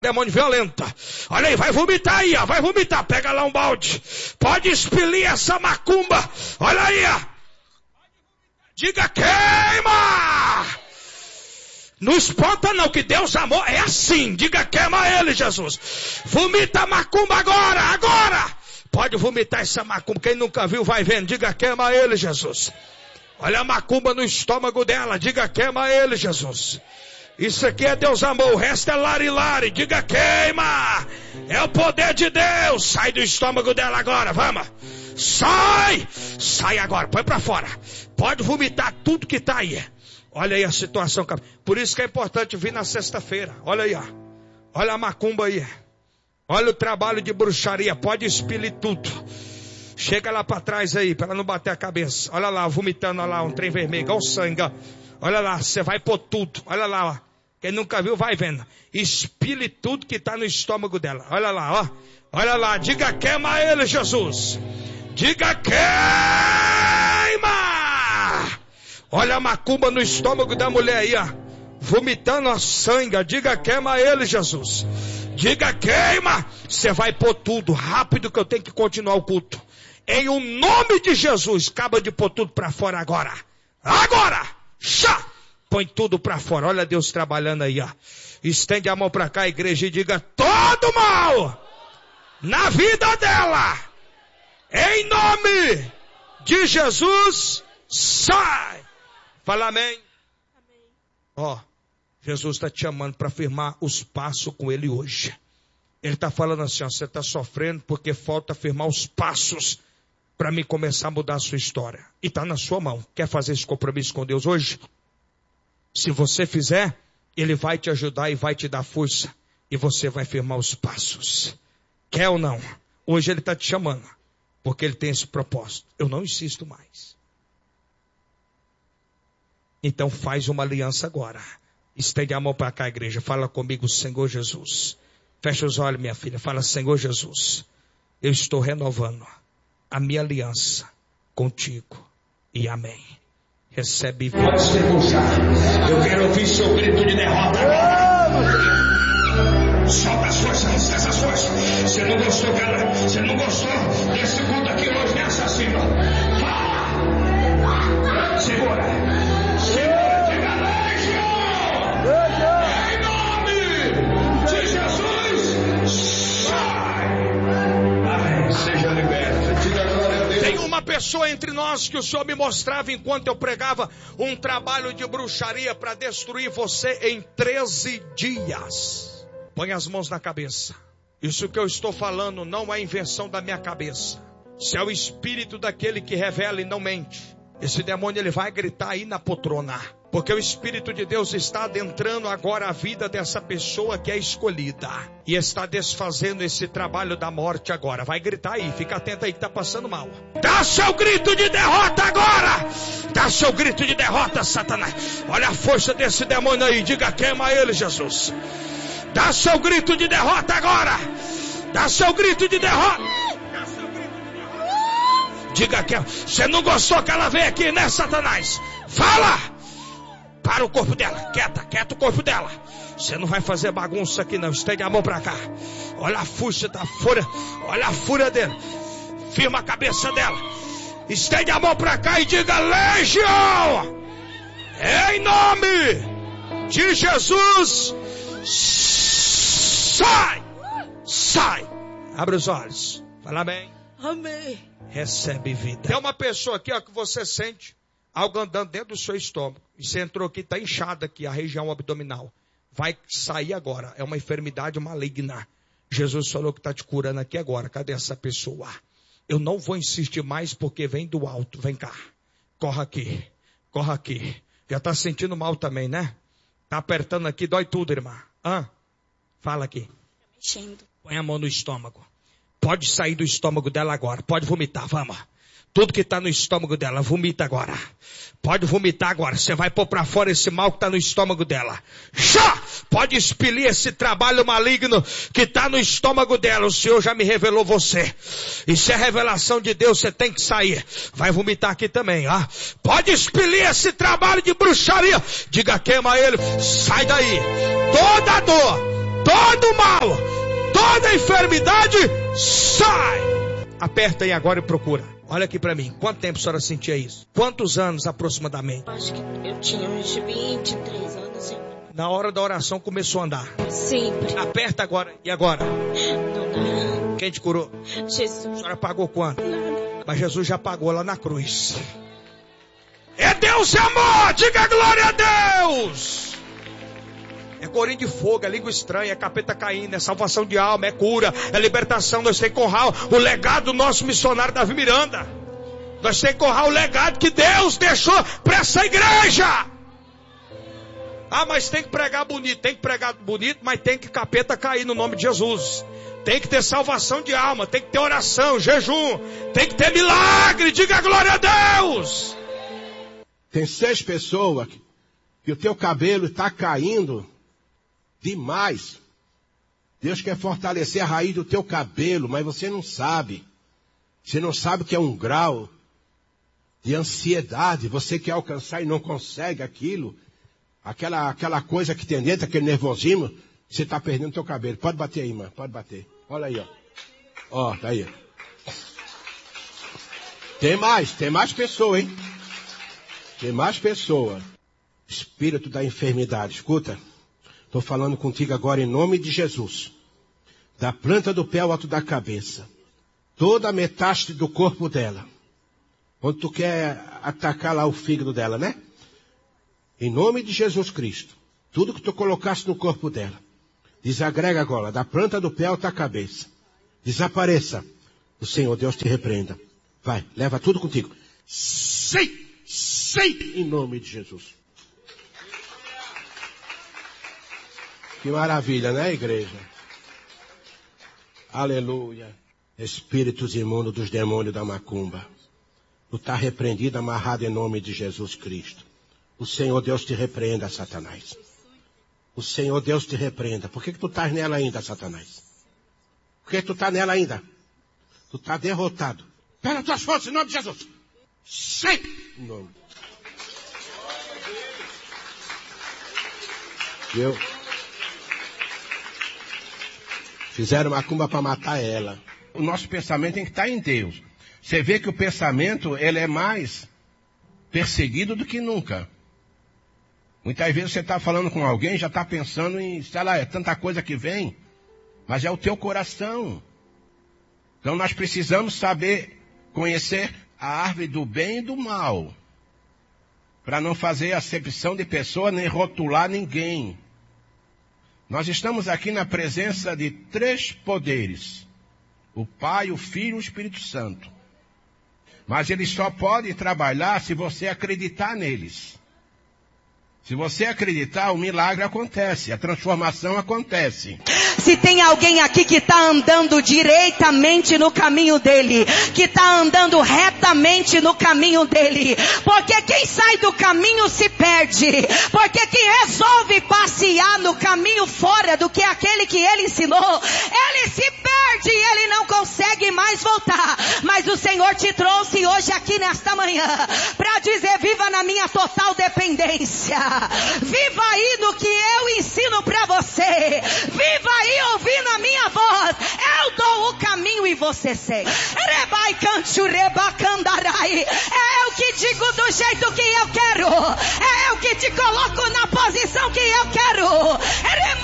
Demônio violenta. Olha aí, vai vomitar aí, ó. Vai vomitar. Pega lá um balde. Pode expelir essa macumba. Olha aí, ó. Diga queima. Não espanta não, que Deus amou. É assim. Diga queima ele, Jesus. Vomita a macumba agora. Agora. Pode vomitar essa macumba. Quem nunca viu vai vendo. Diga queima ele, Jesus. Olha a macumba no estômago dela. Diga queima ele, Jesus. Isso aqui é Deus amor, o resto é lari-lari. Diga queima. É o poder de Deus. Sai do estômago dela agora, vamos. Sai. Sai agora, põe pra fora. Pode vomitar tudo que tá aí. Olha aí a situação. Por isso que é importante vir na sexta-feira. Olha aí, ó. Olha a macumba aí. Olha o trabalho de bruxaria. Pode expelir tudo. Chega lá pra trás aí, pra ela não bater a cabeça. Olha lá, vomitando, olha lá, um trem vermelho, igual sangue, ó. Olha lá, você vai pôr tudo. Olha lá, ó. Quem nunca viu, vai vendo. Expile tudo que está no estômago dela. Olha lá, ó. Olha lá, diga queima ele, Jesus. Diga queima. Olha a macumba no estômago da mulher aí, ó. Vomitando a sangue. Diga queima ele, Jesus. Diga queima. Você vai pôr tudo. Rápido que eu tenho que continuar o culto. Em o nome de Jesus. Acaba de pôr tudo para fora agora. Agora. Chá. Põe tudo para fora. Olha Deus trabalhando aí, ó. Estende a mão para cá, igreja, e diga: todo mal na vida dela, em nome de Jesus, sai. Fala amém. Ó, Jesus está te chamando para firmar os passos com ele hoje. Ele está falando assim, ó, você está sofrendo porque falta firmar os passos para mim começar a mudar a sua história. E está na sua mão. Quer fazer esse compromisso com Deus hoje? Se você fizer, ele vai te ajudar e vai te dar força. E você vai firmar os passos. Quer ou não? Hoje ele está te chamando. Porque ele tem esse propósito. Eu não insisto mais. Então faz uma aliança agora. Estende a mão para cá, igreja. Fala comigo, Senhor Jesus. Fecha os olhos, minha filha. Fala, Senhor Jesus. Eu estou renovando a minha aliança contigo. E amém. Recebe vida. Eu quero ouvir seu grito de derrota agora. Solta as forças, essas forças. Você não gostou, cara? Você não gostou desse culto aqui hoje, né, assassino? Fala! Segura! Segura! Diga legião! Em nome de Jesus, sai! Amém. Seja liberto. Diga glória a Deus. Tem uma pessoa entre nós que o Senhor me mostrava enquanto eu pregava um trabalho de bruxaria para destruir você em 13 dias. Põe as mãos na cabeça. Isso que eu estou falando não é invenção da minha cabeça. Se é o espírito daquele que revela e não mente. Esse demônio ele vai gritar aí na poltrona. Porque o Espírito de Deus está adentrando agora a vida dessa pessoa que é escolhida. E está desfazendo esse trabalho da morte agora. Vai gritar aí, fica atento aí que está passando mal. Dá seu grito de derrota agora! Dá seu grito de derrota, Satanás. Olha a força desse demônio aí, diga queima ele, Jesus. Dá seu grito de derrota agora! Dá seu grito de derrota! Diga que você não gostou que ela veio aqui, né, Satanás? Fala! Para o corpo dela, quieta o corpo dela. Você não vai fazer bagunça aqui não, estende a mão pra cá. Olha a força da fúria, olha a fúria dele. Firma a cabeça dela. Estende a mão pra cá e diga: legião! Em nome de Jesus, sai! Sai! Abre os olhos. Fala amém. Amém. Recebe vida. Tem uma pessoa aqui, ó, que você sente algo andando dentro do seu estômago. E você entrou aqui, está inchada aqui, a região abdominal. Vai sair agora. É uma enfermidade maligna. Jesus falou que está te curando aqui agora. Cadê essa pessoa? Eu não vou insistir mais porque vem do alto. Vem cá. Corre aqui. Corre aqui. Já está sentindo mal também, né? Está apertando aqui, dói tudo, irmã. Fala aqui. Mexendo. Põe a mão no estômago. Pode sair do estômago dela agora. Pode vomitar, vamos. Tudo que está no estômago dela, vomita agora. Pode vomitar agora. Você vai pôr para fora esse mal que está no estômago dela. Já! Pode expelir esse trabalho maligno que está no estômago dela. O Senhor já me revelou você. Isso é revelação de Deus, você tem que sair. Vai vomitar aqui também, ó. Pode expelir esse trabalho de bruxaria. Diga queima ele. Sai daí. Toda dor, todo mal, toda enfermidade, sai. Aperta aí agora e procura. Olha aqui pra mim, quanto tempo a senhora sentia isso? Quantos anos aproximadamente? Acho que eu tinha uns 23 anos. Na hora da oração começou a andar. Sempre. Aperta agora, e agora? Não dá. Quem te curou? Jesus. A senhora pagou quanto? Nada. Mas Jesus já pagou lá na cruz. É Deus e amor, diga glória a Deus. É corinho de fogo, é língua estranha, é capeta caindo, é salvação de alma, é cura, é libertação. Nós temos que honrar o legado do nosso missionário Davi Miranda. Nós temos que honrar o legado que Deus deixou para essa igreja. Ah, mas tem que pregar bonito, mas tem que capeta cair no nome de Jesus. Tem que ter salvação de alma, tem que ter oração, jejum, tem que ter milagre, diga glória a Deus. Tem 6 pessoas que o teu cabelo está caindo demais. Deus quer fortalecer a raiz do teu cabelo, mas você não sabe. Você não sabe que é um grau de ansiedade. Você quer alcançar e não consegue aquilo. Aquela coisa que tem dentro, aquele nervosismo, você está perdendo o teu cabelo. Pode bater aí, irmã, pode bater. Olha aí, ó. Ó, tá aí. Tem mais pessoas, hein? Tem mais pessoas. Espírito da enfermidade, escuta. Estou falando contigo agora em nome de Jesus. Da planta do pé ao alto da cabeça. Toda a metástase do corpo dela. Onde tu quer atacar lá o fígado dela, né? Em nome de Jesus Cristo. Tudo que tu colocaste no corpo dela. Desagrega agora. Da planta do pé ao alto da cabeça. Desapareça. O Senhor Deus te repreenda. Vai, leva tudo contigo. Sim! Em nome de Jesus. Que maravilha, né, igreja? Aleluia. Espíritos imundos dos demônios da macumba. Tu está repreendido, amarrado em nome de Jesus Cristo. O Senhor Deus te repreenda, Satanás. O Senhor Deus te repreenda. Por que tu estás nela ainda, Satanás? Por que tu está nela ainda? Tu está derrotado. Pela tuas forças, em nome de Jesus. Sim! Em nome. Viu? Fizeram macumba para matar ela. O nosso pensamento tem que estar em Deus. Você vê que o pensamento, ele é mais perseguido do que nunca. Muitas vezes você está falando com alguém, já está pensando em, sei lá, é tanta coisa que vem, mas é o teu coração. Então nós precisamos saber conhecer a árvore do bem e do mal, para não fazer acepção de pessoa, nem rotular ninguém. Nós estamos aqui na presença de 3 poderes. O Pai, o Filho e o Espírito Santo. Mas eles só podem trabalhar se você acreditar neles. Se você acreditar, o milagre acontece, a transformação acontece. Se tem alguém aqui que está andando direitamente no caminho dele, que está andando retamente no caminho dele, porque quem sai do caminho se perde, porque quem resolve passear no caminho fora do que aquele que ele ensinou, ele se perde e ele não consegue mais voltar. Mas o Senhor te trouxe hoje aqui nesta manhã para dizer: viva na minha total dependência, viva aí no que eu ensino para você, viva aí ouvindo a minha voz, eu dou o caminho e você segue. Rebai cancho, rebacandarai. É eu que digo do jeito que eu quero, é eu que te coloco na posição que eu quero.